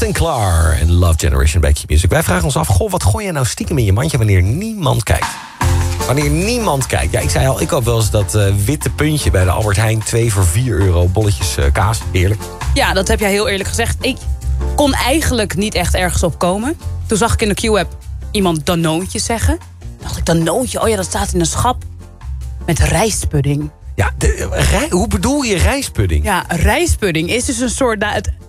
Justin Clark en Love Generation bij Q-Music. Wij vragen ons af, wat gooi je nou stiekem in je mandje wanneer niemand kijkt? Wanneer niemand kijkt. Ja, ik zei al, ik koop wel eens dat witte puntje bij de Albert Heijn. 2 voor €4. Bolletjes kaas, heerlijk. Ja, dat heb jij heel eerlijk gezegd. Ik kon eigenlijk niet echt ergens op komen. Toen zag ik in de Q-app iemand Danoontje zeggen. Toen dacht ik, Danoontje, oh ja, dat staat in een schap. Met rijstpudding. Ja, hoe bedoel je rijstpudding? Ja, rijstpudding is dus een soort...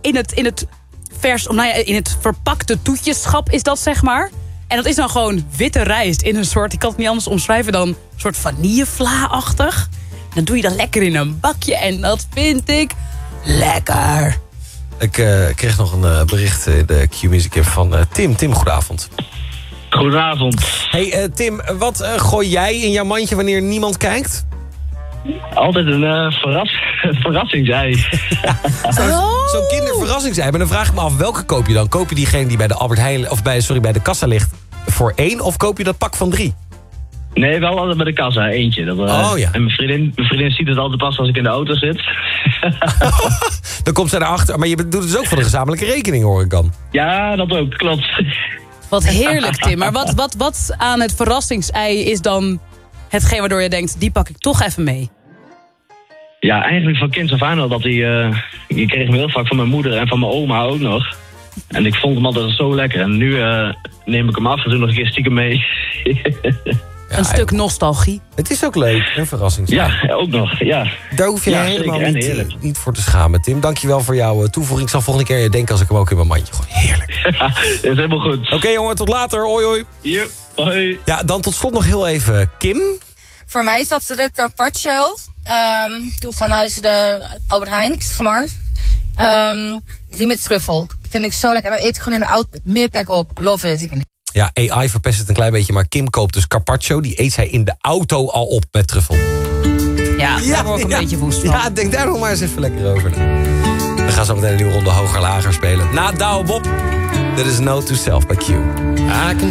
in het verpakte toetjeschap is dat, zeg maar. En dat is dan gewoon witte rijst in een soort... Ik kan het niet anders omschrijven dan een soort vanillevla-achtig. Dat doe je dan lekker in een bakje en dat vind ik lekker. Ik kreeg nog een bericht in de Q-Music app van Tim. Tim, goedenavond. Goedenavond. Hey Tim, wat gooi jij in jouw mandje wanneer niemand kijkt? Altijd een verrassingsei. Zo'n kinderverrassingsei. Maar dan vraag ik me af, welke koop je dan? Koop je diegene die bij de Albert Heijn of bij de kassa ligt voor 1? Of koop je dat pak van 3? Nee, wel altijd bij de kassa, eentje. Ja. En mijn vriendin ziet het altijd pas als ik in de auto zit. Dan komt zij erachter. Maar je doet het dus ook van de gezamenlijke rekening, hoor ik dan. Ja, dat ook, klopt. Wat heerlijk, Tim. Maar wat aan het verrassingsei is dan hetgeen waardoor je denkt, die pak ik toch even mee? Ja, eigenlijk van kinds af aan al dat je kreeg hem heel vaak van mijn moeder en van mijn oma ook nog. En ik vond hem altijd zo lekker. En nu neem ik hem af en doe nog een keer stiekem mee. Een stuk nostalgie. Het is ook leuk, een verrassing. Ja, ook nog, ja. Daar hoef je helemaal niet voor te schamen, Tim. Dankjewel voor jouw toevoeging. Ik zal volgende keer denken als ik hem ook in mijn mandje gooi. Heerlijk. Ja, dat is helemaal goed. Oké, jongen, tot later. Hoi, hoi. Yep, hoi. Ja, dan tot slot nog heel even Kim. Voor mij is dat de carpaccio. Vanuit de Albert Heijn, zeg maar. Die met truffel. Vind ik zo lekker. En dan eet ik gewoon in de auto met meer plek op. Love it. Ja, AI verpest het een klein beetje, maar Kim koopt dus carpaccio. Die eet zij in de auto al op met truffel. Ja, daar word ik een beetje woest van. Ja, denk daar nog maar eens even lekker over. We gaan zo meteen een nieuwe ronde hoger-lager spelen. Na Douwe Bob, dit is Note to Self bij Q. I can